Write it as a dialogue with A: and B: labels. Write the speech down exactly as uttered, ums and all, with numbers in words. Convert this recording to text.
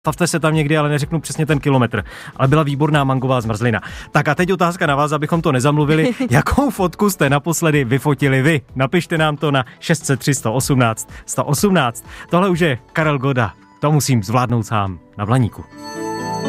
A: Stavte se tam někdy, ale neřeknu přesně ten kilometr. Ale byla výborná mangová zmrzlina. Tak a teď otázka na vás, abychom to nezamluvili. Jakou fotku jste naposledy vyfotili vy? Napište nám to na šest set tři sto osmnáct sto osmnáct. Tohle už je Karel Goda. To musím zvládnout sám na Blaníku.